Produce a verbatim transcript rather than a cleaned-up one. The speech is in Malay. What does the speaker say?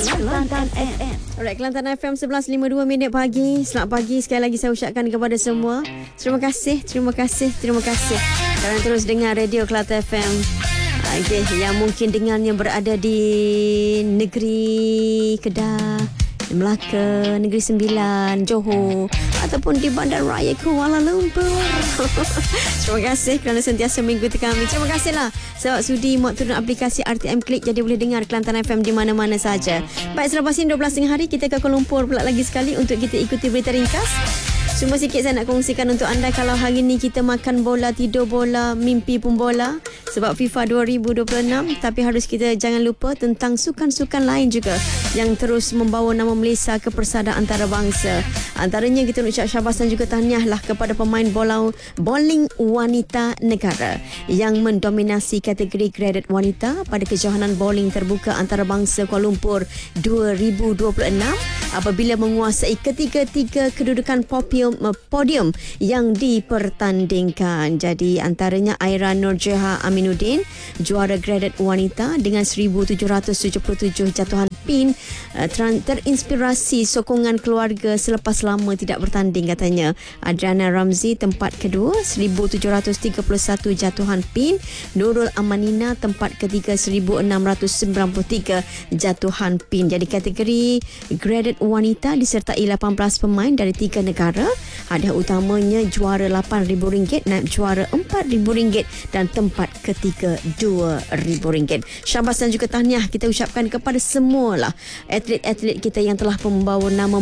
Kelantan F M. Alright, Kelantan F M sebelas lima puluh dua minit pagi. Selamat pagi sekali lagi saya ucapkan kepada semua. Terima kasih, terima kasih, terima kasih kerana terus dengar radio Kelantan F M. Okay, yang mungkin dengarnya berada di negeri Kedah, Melaka, Negeri Sembilan, Johor ataupun di Bandaraya Kuala Lumpur. Terima kasih kerana sentiasa mengikuti kami. Terima kasihlah sebab sudi muat turun aplikasi R T M Click, jadi boleh dengar Kelantan F M di mana-mana saja. Baik, selepas ini dua belas tengah hari kita ke Kuala Lumpur pula lagi sekali untuk kita ikuti berita ringkas. Cuma sikit saya nak kongsikan untuk anda kalau hari ni kita makan bola, tidur bola, mimpi pun bola sebab FIFA dua ribu dua puluh enam, tapi harus kita jangan lupa tentang sukan-sukan lain juga yang terus membawa nama Malaysia ke persada antarabangsa. Antaranya kita nak ucap syabas dan juga tahniahlah kepada pemain bola bowling wanita negara yang mendominasi kategori graded wanita pada kejohanan bowling terbuka antarabangsa Kuala Lumpur dua ribu dua puluh enam apabila menguasai ketiga-tiga kedudukan podium podium yang dipertandingkan. Jadi antaranya Aira Nurjeha Aminuddin juara graded wanita dengan seribu tujuh ratus tujuh puluh tujuh jatuhan pin, terinspirasi sokongan keluarga selepas lama tidak bertanding katanya. Adriana Ramzi tempat kedua seribu tujuh ratus tiga puluh satu jatuhan pin, Nurul Amanina tempat ketiga seribu enam ratus sembilan puluh tiga jatuhan pin. Jadi kategori graded wanita disertai lapan belas pemain dari tiga negara. Hadiah utamanya juara lapan ribu ringgit, naib juara empat ribu ringgit dan tempat ketiga dua ribu ringgit. Syabas dan juga tahniah kita ucapkan kepada semua lah atlet-atlet kita yang telah membawa nama